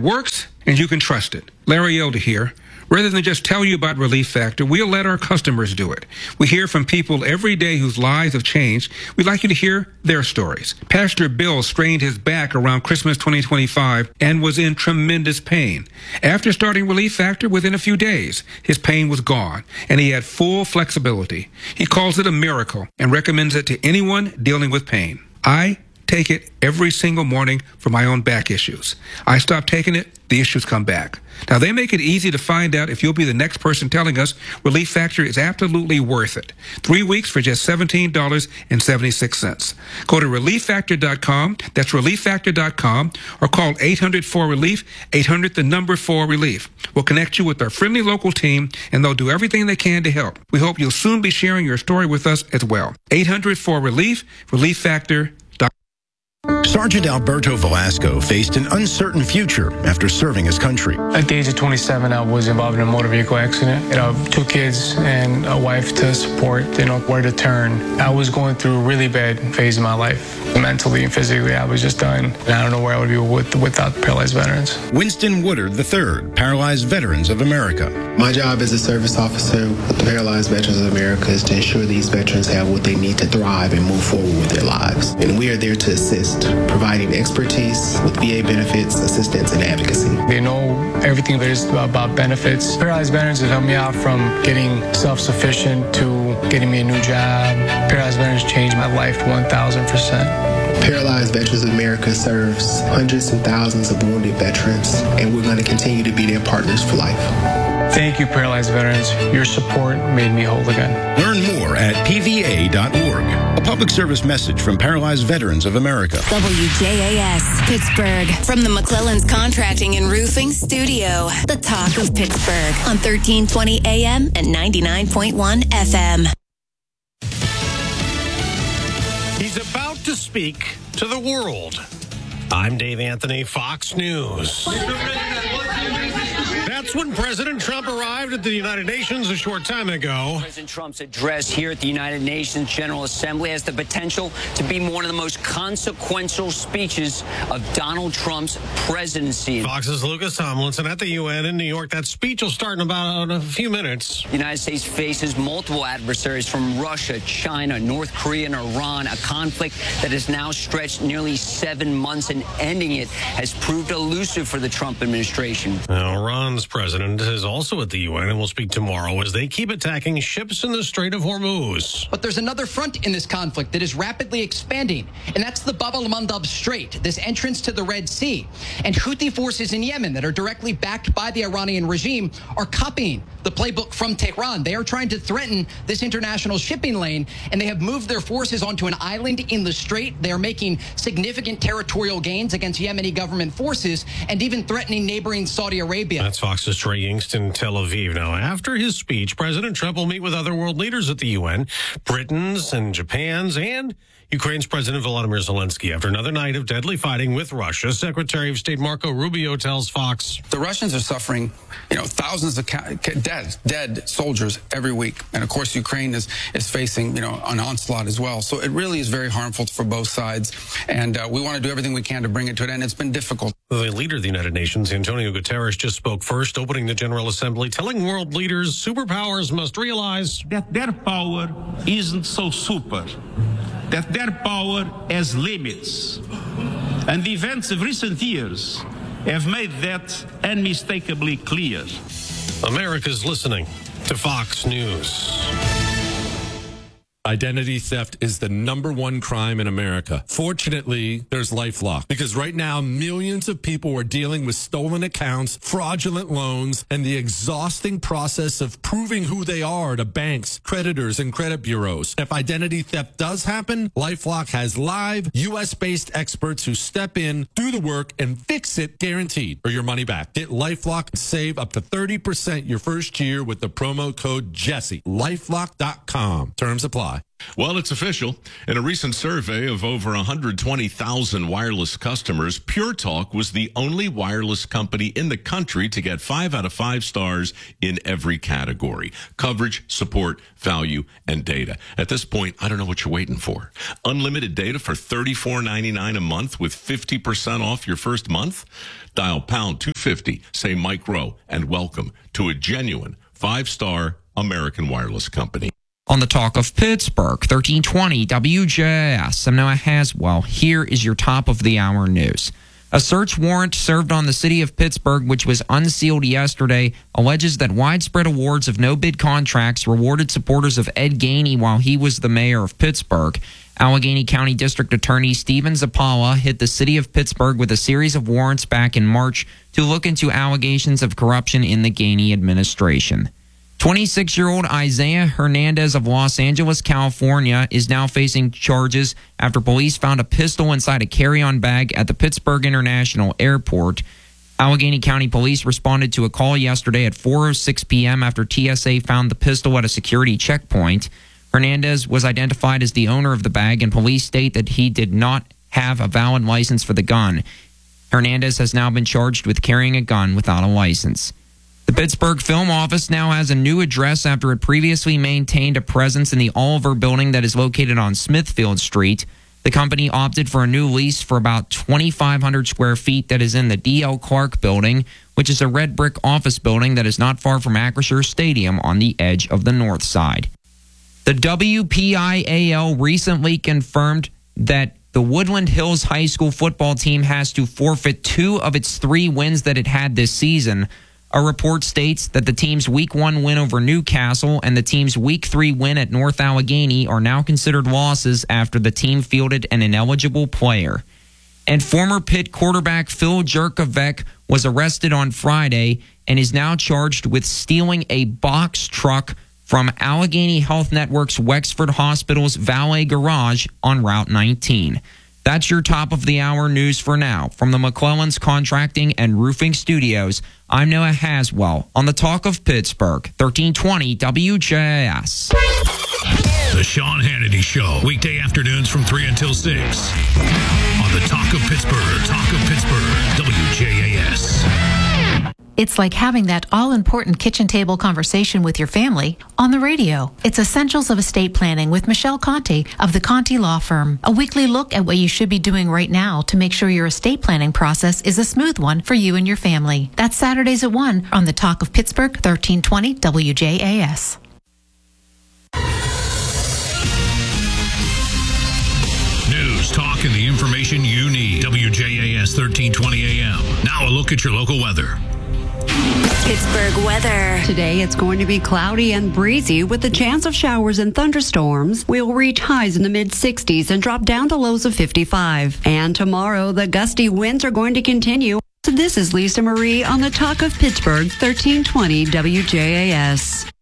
works and you can trust it. Larry Elder here. Rather than just tell you about Relief Factor, we'll let our customers do it. We hear from people every day whose lives have changed. We'd like you to hear their stories. Pastor Bill strained his back around Christmas 2025 and was in tremendous pain. After starting Relief Factor, within a few days, his pain was gone, and he had full flexibility. He calls it a miracle and recommends it to anyone dealing with pain. I take it every single morning for my own back issues. I stop taking it, the issues come back. Now, they make it easy to find out if you'll be the next person telling us Relief Factor is absolutely worth it. 3 weeks for just $17.76. Go to ReliefFactor.com. That's ReliefFactor.com, or call 800-4RELIEF, 800-4RELIEF. We'll connect you with our friendly local team, and they'll do everything they can to help. We hope you'll soon be sharing your story with us as well. 800-4RELIEF, ReliefFactor.com. Sergeant Alberto Velasco faced an uncertain future after serving his country. At the age of 27, I was involved in a motor vehicle accident. I have 2 kids and a wife to support, where to turn. I was going through a really bad phase of my life. Mentally and physically, I was just done. And I don't know where I would be without Paralyzed Veterans. Winston Woodard III, Paralyzed Veterans of America. My job as a service officer with the Paralyzed Veterans of America is to ensure these veterans have what they need to thrive and move forward with their lives. And we are there to assist, providing expertise with VA benefits, assistance, and advocacy. They know everything there is about benefits. Paralyzed Veterans have helped me out from getting self-sufficient to getting me a new job. Paralyzed Veterans changed my life 1,000%. Paralyzed Veterans of America serves hundreds and thousands of wounded veterans, and we're going to continue to be their partners for life. Thank you, Paralyzed Veterans. Your support made me whole again. Learn more at pva.org. A public service message from Paralyzed Veterans of America. WJAS, Pittsburgh. From the McClellan's Contracting and Roofing Studio. The talk of Pittsburgh on 1320 AM and 99.1 FM. He's about to speak to the world. I'm Dave Anthony, Fox News. That's when President Trump arrived at the United Nations a short time ago. President Trump's address here at the United Nations General Assembly has the potential to be one of the most consequential speeches of Donald Trump's presidency. Fox's Lucas Tomlinson at the UN in New York. That speech will start in about a few minutes. The United States faces multiple adversaries from Russia, China, North Korea, and Iran, a conflict that has now stretched nearly 7 months, and ending it has proved elusive for the Trump administration. Now, Iran's president is also at the UN and will speak tomorrow as they keep attacking ships in the Strait of Hormuz. But there's another front in this conflict that is rapidly expanding, and that's the Bab el-Mandab Strait, this entrance to the Red Sea. And Houthi forces in Yemen that are directly backed by the Iranian regime are copying the playbook from Tehran. They are trying to threaten this international shipping lane, and they have moved their forces onto an island in the strait. They are making significant territorial gains against Yemeni government forces and even threatening neighboring Saudi Arabia. That's Fox's Trey Yingst in Tel Aviv. Now, after his speech, President Trump will meet with other world leaders at the UN, Britain's and Japan's, and Ukraine's President Volodymyr Zelensky. After another night of deadly fighting with Russia, Secretary of State Marco Rubio tells Fox. The Russians are suffering, thousands of dead soldiers every week. And of course, Ukraine is facing, an onslaught as well. So it really is very harmful for both sides. And we want to do everything we can to bring it to an end. It's been difficult. The leader of the United Nations, Antonio Guterres, just spoke first, opening the General Assembly, telling world leaders superpowers must realize that their power isn't so super, that their power has limits. And the events of recent years have made that unmistakably clear. America's listening to Fox News. Identity theft is the #1 crime in America. Fortunately, there's LifeLock, because right now millions of people are dealing with stolen accounts, fraudulent loans, and the exhausting process of proving who they are to banks, creditors, and credit bureaus. If identity theft does happen, LifeLock has live U.S.-based experts who step in, do the work, and fix it guaranteed, or your money back. Get LifeLock and save up to 30% your first year with the promo code Jesse. LifeLock.com. Terms apply. apply. Well, it's official. In a recent survey of over 120,000 wireless customers, Pure Talk was the only wireless company in the country to get 5 out of 5 stars in every category: coverage, support, value, and data. At this point, I don't know what you're waiting for. Unlimited data for $34.99 a month with 50% off your first month? Dial pound 250, say Mike Rowe, and welcome to a genuine 5-star American wireless company. On the Talk of Pittsburgh, 1320 WJS. I'm Noah Haswell. Here is your top of the hour news. A search warrant served on the city of Pittsburgh, which was unsealed yesterday, alleges that widespread awards of no-bid contracts rewarded supporters of Ed Gainey while he was the mayor of Pittsburgh. Allegheny County District Attorney Steven Zappala hit the city of Pittsburgh with a series of warrants back in March to look into allegations of corruption in the Gainey administration. 26-year-old Isaiah Hernandez of Los Angeles, California, is now facing charges after police found a pistol inside a carry-on bag at the Pittsburgh International Airport. Allegheny County Police responded to a call yesterday at 4:06 p.m. after TSA found the pistol at a security checkpoint. Hernandez was identified as the owner of the bag, and police state that he did not have a valid license for the gun. Hernandez has now been charged with carrying a gun without a license. The Pittsburgh Film Office now has a new address after it previously maintained a presence in the Oliver building that is located on Smithfield Street. The company opted for a new lease for about 2,500 square feet that is in the D.L. Clark building, which is a red brick office building that is not far from Acrisure Stadium on the edge of the north side. The WPIAL recently confirmed that the Woodland Hills High School football team has to forfeit 2 of its 3 wins that it had this season. A report states that the team's Week 1 win over Newcastle and the team's Week 3 win at North Allegheny are now considered losses after the team fielded an ineligible player. And former Pitt quarterback Phil Jurkovec was arrested on Friday and is now charged with stealing a box truck from Allegheny Health Network's Wexford Hospital's valet garage on Route 19. That's your top of the hour news for now. From the McClellan's Contracting and Roofing Studios, I'm Noah Haswell on the Talk of Pittsburgh, 1320 WJS. The Sean Hannity Show, weekday afternoons from 3 until 6. On the Talk of Pittsburgh, WJAS. It's like having that all-important kitchen table conversation with your family on the radio. It's Essentials of Estate Planning with Michelle Conte of the Conte Law Firm. A weekly look at what you should be doing right now to make sure your estate planning process is a smooth one for you and your family. That's Saturdays at 1 on the Talk of Pittsburgh, 1320 WJAS. News, talk, and the information you need. WJAS 1320 AM. Now a look at your local weather. Pittsburgh weather. Today it's going to be cloudy and breezy with a chance of showers and thunderstorms. We'll reach highs in the mid-60s and drop down to lows of 55. And tomorrow the gusty winds are going to continue. So this is Lisa Marie on the Talk of Pittsburgh, 1320 WJAS.